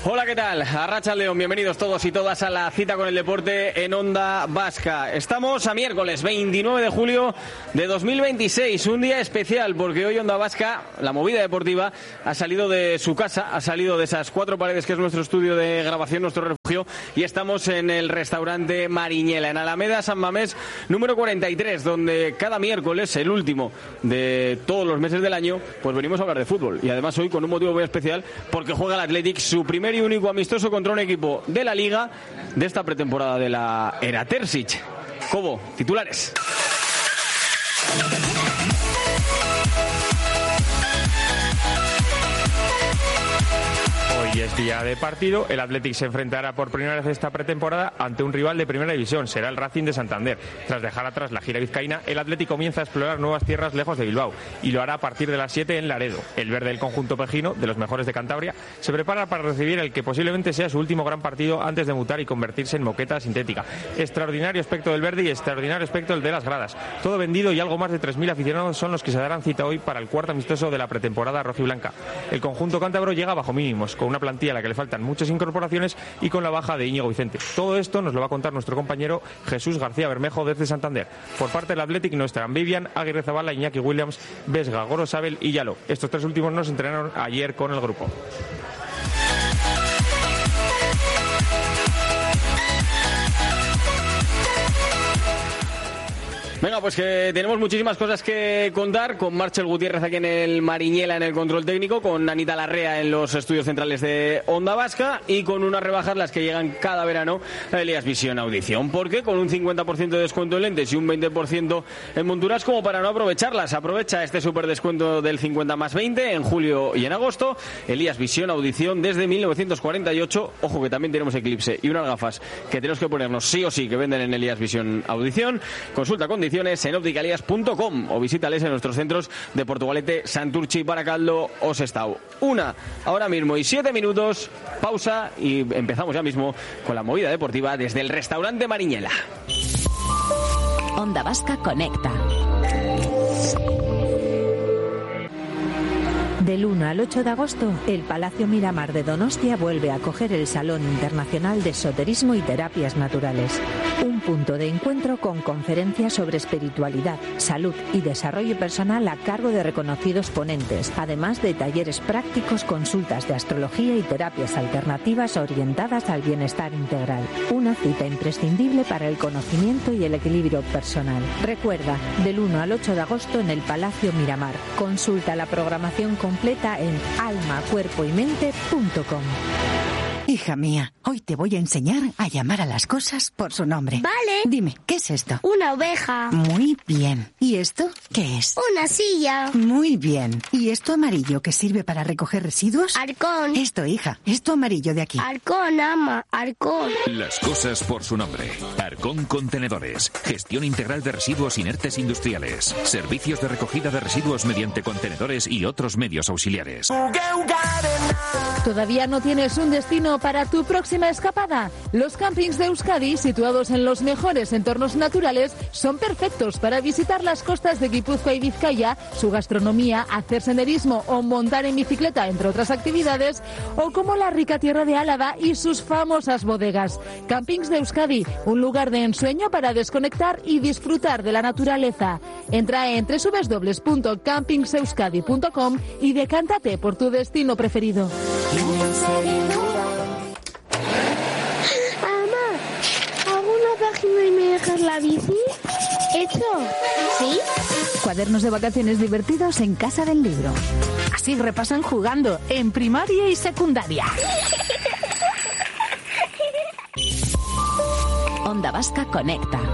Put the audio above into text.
Hola, ¿qué tal? Arratsaldeon, bienvenidos todos y todas a la cita con el deporte en Onda Vasca. Estamos a miércoles 29 de julio de 2026, un día especial porque hoy Onda Vasca, la movida deportiva, ha salido de su casa, ha salido de esas cuatro paredes que es nuestro estudio de grabación, nuestro refugio, y estamos en el restaurante Mariñela, en Alameda San Mamés, número 43, donde cada miércoles, el último de todos los meses del año, pues venimos a hablar de fútbol. Y además hoy con un motivo muy especial, porque juega el Athletic su primer y único amistoso contra un equipo de la Liga de esta pretemporada de la era Terzic. Cobo, titulares. Hoy es día de partido, el Athletic se enfrentará por primera vez esta pretemporada ante un rival de primera división, será el Racing de Santander. Tras dejar atrás la gira vizcaína, el Athletic comienza a explorar nuevas tierras lejos de Bilbao y lo hará a partir de las 7 en Laredo. El verde del conjunto pejino, de los mejores de Cantabria, se prepara para recibir el que posiblemente sea su último gran partido antes de mutar y convertirse en moqueta sintética. Extraordinario aspecto del verde y extraordinario aspecto el de las gradas. Todo vendido y algo más de 3.000 aficionados son los que se darán cita hoy para el cuarto amistoso de la pretemporada rojiblanca. El conjunto cántabro llega bajo mínimos, con una plantilla a la que le faltan muchas incorporaciones y con la baja de Íñigo Vicente. Todo esto nos lo va a contar nuestro compañero Jesús García Bermejo desde Santander. Por parte del Athletic no estarán Vivian, Aguirre Zabala, Iñaki Williams, Vesga, Gorosabel y Yalo. Estos tres últimos nos entrenaron ayer con el grupo. Venga, pues que tenemos muchísimas cosas que contar con Marcel Gutiérrez aquí en el Mariñela en el control técnico, con Anita Larrea en los estudios centrales de Onda Vasca y con unas rebajas las que llegan cada verano a Elias Visión Audición. ¿Por qué? Con un 50% de descuento en lentes y un 20% en monturas, como para no aprovecharlas. Aprovecha este súper descuento del 50 más 20 en julio y en agosto. Elias Visión Audición desde 1948. Ojo que también tenemos Eclipse y unas gafas que tenemos que ponernos sí o sí que venden en Elias Visión Audición. Consulta condiciones en opticalias.com o visítales en nuestros centros de Portugalete, Santurchi, Baracaldo o Sestao. Ahora mismo y 7 minutos, pausa y empezamos ya mismo con la movida deportiva desde el restaurante Mariñela. Onda Vasca conecta. Del 1 al 8 de agosto, el Palacio Miramar de Donostia vuelve a acoger el Salón Internacional de Esoterismo y Terapias Naturales. Un punto de encuentro con conferencias sobre espiritualidad, salud y desarrollo personal a cargo de reconocidos ponentes, además de talleres prácticos, consultas de astrología y terapias alternativas orientadas al bienestar integral. Una cita imprescindible para el conocimiento y el equilibrio personal. Recuerda, del 1 al 8 de agosto en el Palacio Miramar. Consulta la programación completa en almacuerpoymente.com. Hija mía, hoy te voy a enseñar a llamar a las cosas por su nombre. Vale. Dime, ¿qué es esto? Una oveja. Muy bien. ¿Y esto qué es? Una silla. Muy bien. ¿Y esto amarillo que sirve para recoger residuos? Arcón. Esto, hija, esto amarillo de aquí. Arcón, ama. Arcón. Las cosas por su nombre. Arcón Contenedores. Gestión integral de residuos inertes industriales. Servicios de recogida de residuos mediante contenedores y otros medios auxiliares. ¿Todavía no tienes un destino para tu próxima escapada? Los campings de Euskadi, situados en los mejores entornos naturales, son perfectos para visitar las costas de Guipúzcoa y Vizcaya, su gastronomía, hacer senderismo o montar en bicicleta, entre otras actividades, o como la rica tierra de Álava y sus famosas bodegas. Campings de Euskadi, un lugar de ensueño para desconectar y disfrutar de la naturaleza. Entra en www.campingseuskadi.com y decántate por tu destino preferido. Mamá, ¿hago una página y me dejas la bici? ¿Hecho? ¿Sí? Cuadernos de vacaciones divertidos en Casa del Libro. Así repasan jugando en primaria y secundaria. Onda Vasca conecta.